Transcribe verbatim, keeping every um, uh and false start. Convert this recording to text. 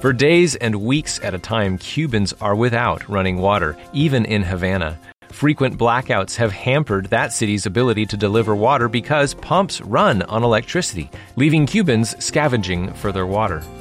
For days and weeks at a time, Cubans are without running water, even in Havana. Frequent blackouts have hampered that city's ability to deliver water because pumps run on electricity, leaving Cubans scavenging for their water.